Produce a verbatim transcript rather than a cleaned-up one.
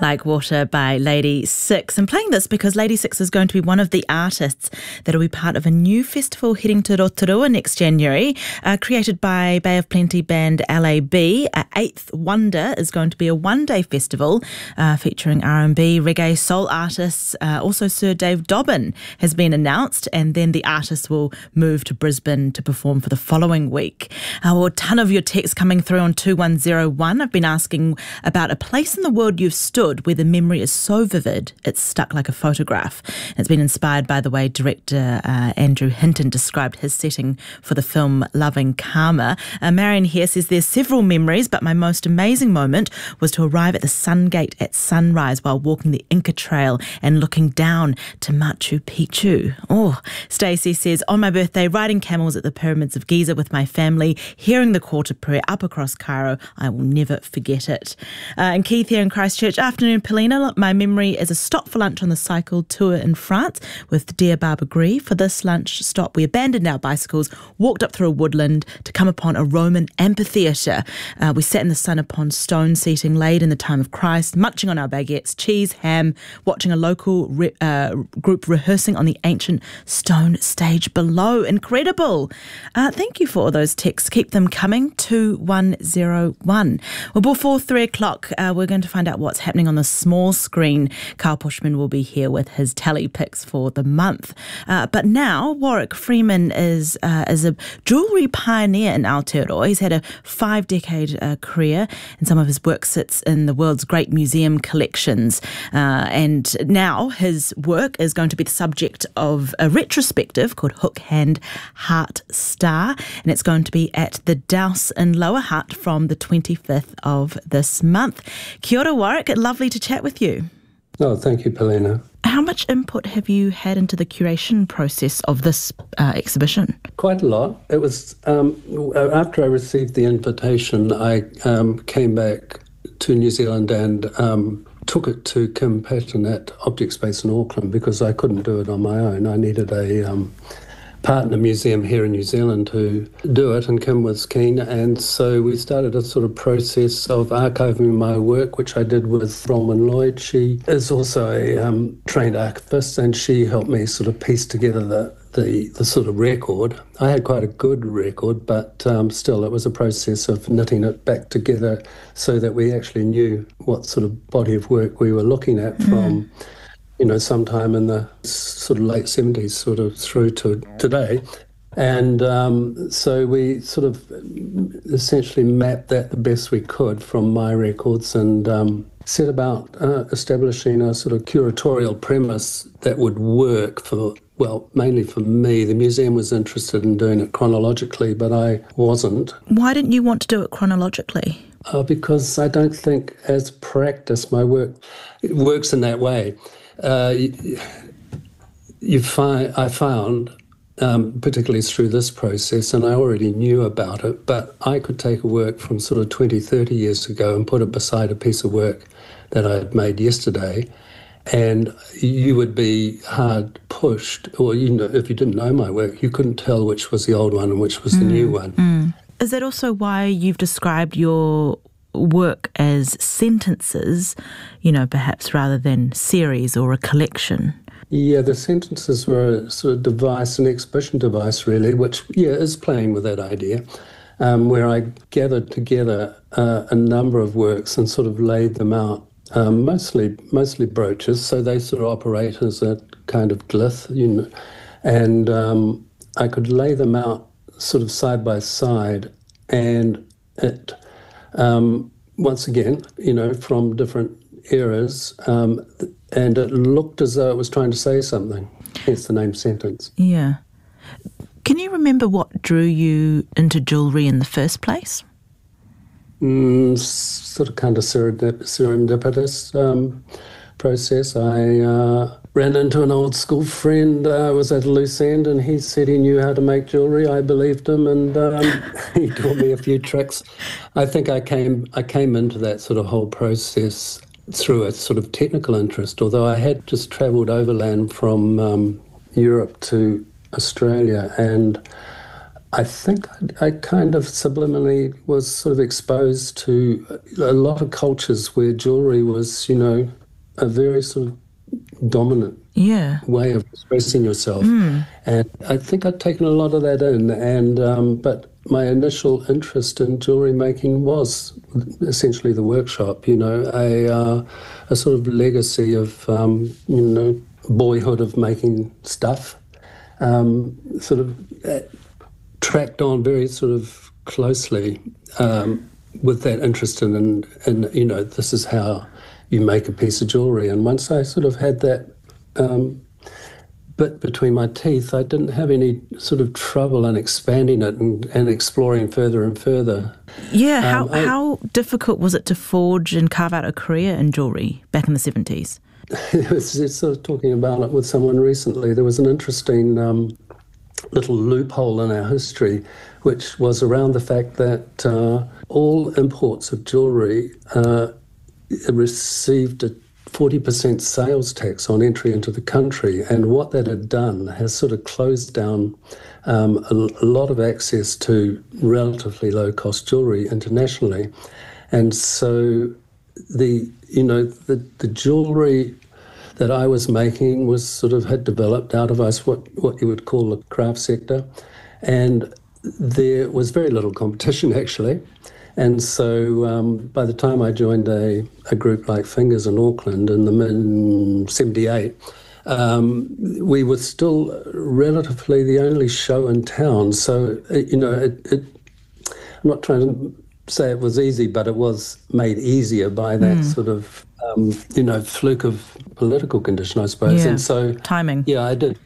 Like Water by Lady Six. I'm playing this because Lady Six is going to be one of the artists that will be part of a new festival heading to Rotorua next January, uh, created by Bay of Plenty band L A B. Uh, Eighth Wonder is going to be a one-day festival uh, featuring R and B, reggae, soul artists. Uh, also, Sir Dave Dobbin has been announced, and then the artists will move to Brisbane to perform for the following week. Uh, well, a ton of your texts coming through on two one zero one. I've been asking about a place in the world you've stood where the memory is so vivid it's stuck like a photograph. It's been inspired by the way director uh, Andrew Hinton described his setting for the film Loving Karma. Uh, Marion here says there's several memories, but my most amazing moment was to arrive at the Sun Gate at sunrise while walking the Inca Trail and looking down to Machu Picchu. Oh, Stacey says, on my birthday, riding camels at the pyramids of Giza with my family, hearing the quarter prayer up across Cairo. I will never forget it. Uh, and Keith here in Christchurch, afternoon, Paulina. My memory is a stop for lunch on the cycle tour in France with dear Barbara Gree. For this lunch stop, we abandoned our bicycles, walked up through a woodland to come upon a Roman amphitheatre. Uh, we sat in the sun upon stone seating laid in the time of Christ, munching on our baguettes, cheese, ham, watching a local re- uh, group rehearsing on the ancient stone stage below. Incredible. Uh, thank you for all those texts. Keep them coming. two one zero one. Well, before three o'clock, uh, we're going to find out what's happening on the small screen. Carl Pushman will be here with his tally picks for the month. Uh, but now, Warwick Freeman is uh, is a jewellery pioneer in Aotearoa. He's had a five-decade uh, career, and some of his work sits in the world's great museum collections. Uh, and now his work is going to be the subject of a retrospective called Hook, Hand, Heart, Star, and it's going to be at the Douse in Lower Hutt from the twenty-fifth of this month. Kia ora, Warwick. Lovely to chat with you. Oh, thank you, Paulina. How much input have you had into the curation process of this uh, exhibition? Quite a lot. It was um, after I received the invitation, I um, came back to New Zealand and um, took it to Kim Patton at Object Space in Auckland because I couldn't do it on my own. I needed a um, partner museum here in New Zealand to do it, and Kim was keen, and so we started a sort of process of archiving my work, which I did with Bronwyn Lloyd. She is also a um, trained archivist, and she helped me sort of piece together the the, the sort of record. I had quite a good record, but um, still it was a process of knitting it back together so that we actually knew what sort of body of work we were looking at mm. from you know, sometime in the sort of late seventies sort of through to today. And um, so we sort of essentially mapped that the best we could from my records and um, set about uh, establishing a sort of curatorial premise that would work for, well, mainly for me. The museum was interested in doing it chronologically, but I wasn't. Why didn't you want to do it chronologically? Uh, because I don't think as practice my work it works in that way. Uh, you, you find I found, um, particularly through this process, and I already knew about it, but I could take a work from sort of twenty, thirty years ago and put it beside a piece of work that I had made yesterday, and you would be hard pushed, or you know, if you didn't know my work, you couldn't tell which was the old one and which was mm, the new one. Mm. Is that also why you've described your work as sentences, you know, perhaps rather than series or a collection? Yeah, the sentences were a sort of device, an exhibition device really, which, yeah, is playing with that idea, um, where I gathered together uh, a number of works and sort of laid them out, um, mostly mostly brooches, so they sort of operate as a kind of glyph, you know, and um, I could lay them out sort of side by side, and it Um, once again, you know, from different eras, um, and it looked as though it was trying to say something, hence the name Sentence. Yeah. Can you remember what drew you into jewellery in the first place? Mm, sort of kind of serendip- serendipitous um, process. I uh, ran into an old school friend, uh, was at a loose end, and he said he knew how to make jewellery. I believed him, and um, he taught me a few tricks. I think I came I came into that sort of whole process through a sort of technical interest, although I had just travelled overland from um, Europe to Australia, and I think I, I kind of subliminally was sort of exposed to a lot of cultures where jewellery was, you know, a very sort of dominant yeah. way of expressing yourself. Mm. And I think I'd taken a lot of that in. And um, but my initial interest in jewellery making was essentially the workshop, you know, a, uh, a sort of legacy of, um, you know, boyhood of making stuff, um, sort of uh, tracked on very sort of closely um, with that interest in, in, in, you know, this is how you make a piece of jewellery. And once I sort of had that um, bit between my teeth, I didn't have any sort of trouble in expanding it and, and exploring further and further. Yeah, how, um, I, how difficult was it to forge and carve out a career in jewellery back in the seventies? I was just sort of talking about it with someone recently. There was an interesting um, little loophole in our history, which was around the fact that uh, all imports of jewellery uh, received a forty percent sales tax on entry into the country, and what that had done has sort of closed down um, a, a lot of access to relatively low-cost jewellery internationally. And so the, you know, the, the jewellery that I was making was sort of had developed out of us what, what you would call the craft sector, and there was very little competition actually. And so um, by the time I joined a, a group like Fingers in Auckland in the mid seventy-eight, um, we were still relatively the only show in town. So, it, you know, it, it, I'm not trying to say it was easy, but it was made easier by that mm. sort of, um, you know, fluke of political condition, I suppose. Yeah. And so, timing. Yeah, I did.